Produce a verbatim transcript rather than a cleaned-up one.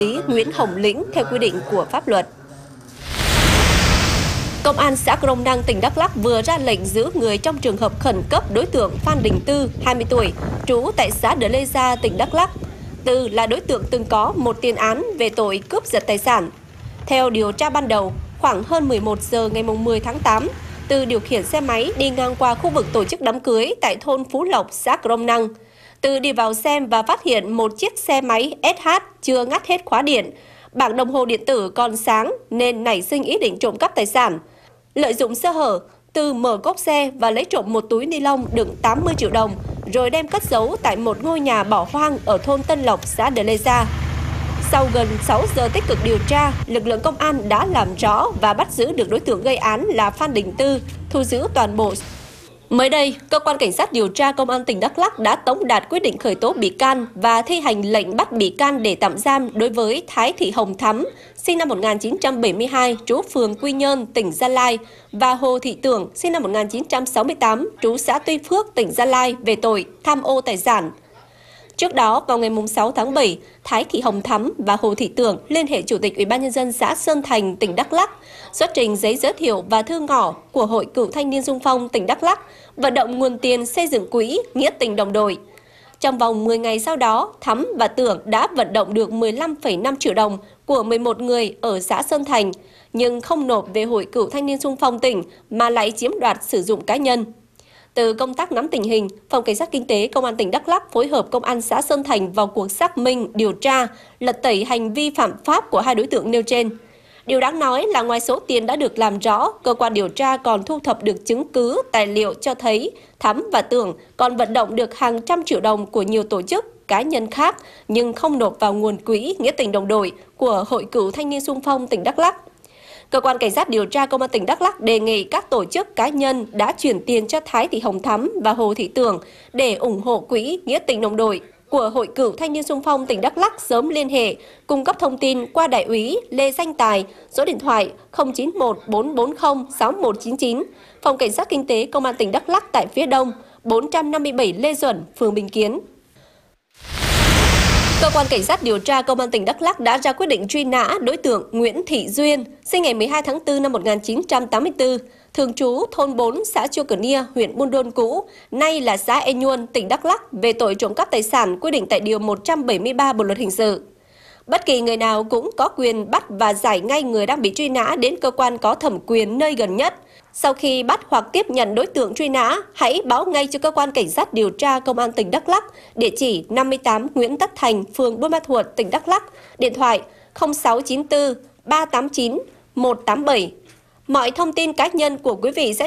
Nguyễn Hồng Lĩnh theo quy định của pháp luật. Công an xã Crong Năng, tỉnh Đắk Lắk vừa ra lệnh giữ người trong trường hợp khẩn cấp đối tượng Phan Đình Tư, hai mươi tuổi, trú tại xã Đờ Lê Gia, tỉnh Đắk Lắk. Tư là đối tượng từng có một tiền án về tội cướp giật tài sản. Theo điều tra ban đầu, khoảng hơn mười một giờ ngày mười tháng tám, Tư điều khiển xe máy đi ngang qua khu vực tổ chức đám cưới tại thôn Phú Lộc, xã Crong Năng. Tư đi vào xem và phát hiện một chiếc xe máy ét hát chưa ngắt hết khóa điện. Bảng đồng hồ điện tử còn sáng nên nảy sinh ý định trộm cắp tài sản. Lợi dụng sơ hở, Tư mở cốp xe và lấy trộm một túi ni lông đựng tám mươi triệu đồng, rồi đem cất giấu tại một ngôi nhà bỏ hoang ở thôn Tân Lộc, xã Đờ Lê Gia. Sau gần sáu giờ tích cực điều tra, lực lượng công an đã làm rõ và bắt giữ được đối tượng gây án là Phan Đình Tư, thu giữ toàn bộ. Mới đây, Cơ quan Cảnh sát điều tra Công an tỉnh Đắk Lắk đã tống đạt quyết định khởi tố bị can và thi hành lệnh bắt bị can để tạm giam đối với Thái Thị Hồng Thắm, sinh năm một nghìn chín trăm bảy mươi hai, trú phường Quy Nhơn, tỉnh Gia Lai, và Hồ Thị Tưởng, sinh năm một nghìn chín trăm sáu mươi tám, trú xã Tuy Phước, tỉnh Gia Lai về tội tham ô tài sản. Trước đó, vào ngày sáu tháng bảy, Thái Thị Hồng Thắm và Hồ Thị Tưởng liên hệ Chủ tịch Ủy ban nhân dân xã Sơn Thành, tỉnh Đắk Lắk, xuất trình giấy giới thiệu và thư ngỏ của Hội Cựu Thanh niên Xung phong tỉnh Đắk Lắk, vận động nguồn tiền xây dựng quỹ nghĩa tình đồng đội. Trong vòng mười ngày sau đó, Thắm và Tưởng đã vận động được mười lăm phẩy năm triệu đồng của mười một người ở xã Sơn Thành, nhưng không nộp về Hội Cựu Thanh niên Xung phong tỉnh mà lại chiếm đoạt sử dụng cá nhân. Từ công tác nắm tình hình, Phòng Cảnh sát Kinh tế Công an tỉnh Đắk Lắk phối hợp Công an xã Sơn Thành vào cuộc xác minh, điều tra, lật tẩy hành vi phạm pháp của hai đối tượng nêu trên. Điều đáng nói là ngoài số tiền đã được làm rõ, cơ quan điều tra còn thu thập được chứng cứ, tài liệu cho thấy Thắm và Tưởng còn vận động được hàng trăm triệu đồng của nhiều tổ chức, cá nhân khác nhưng không nộp vào nguồn quỹ nghĩa tình đồng đội của Hội Cựu Thanh niên Xung phong tỉnh Đắk Lắk. Cơ quan Cảnh sát điều tra Công an tỉnh Đắk Lắk đề nghị các tổ chức cá nhân đã chuyển tiền cho Thái Thị Hồng Thắm và Hồ Thị Tưởng để ủng hộ quỹ nghĩa tình đồng đội của Hội Cựu Thanh niên Xung phong tỉnh Đắk Lắk sớm liên hệ, cung cấp thông tin qua Đại úy Lê Danh Tài, số điện thoại không chín một bốn bốn không sáu một chín chín, Phòng Cảnh sát Kinh tế Công an tỉnh Đắk Lắk tại phía Đông, bốn trăm năm mươi bảy Lê Duẩn, phường Bình Kiến. Cơ quan Cảnh sát điều tra Công an tỉnh Đắk Lắk đã ra quyết định truy nã đối tượng Nguyễn Thị Duyên, sinh ngày mười hai tháng tư năm một nghìn chín trăm tám mươi tư, thường trú thôn bốn, xã Chua Cờ Nia, huyện Buôn Đôn cũ, nay là xã E Nhuân, tỉnh Đắk Lắk về tội trộm cắp tài sản quy định tại điều một trăm bảy mươi ba Bộ luật hình sự. Bất kỳ người nào cũng có quyền bắt và giải ngay người đang bị truy nã đến cơ quan có thẩm quyền nơi gần nhất. Sau khi bắt hoặc tiếp nhận đối tượng truy nã, hãy báo ngay cho Cơ quan Cảnh sát điều tra Công an tỉnh Đắk Lắk, địa chỉ năm mươi tám Nguyễn Tất Thành, phường Buôn Ma Thuột, tỉnh Đắk Lắk, điện thoại không sáu chín tư ba tám chín một tám bảy. Mọi thông tin cá nhân của quý vị sẽ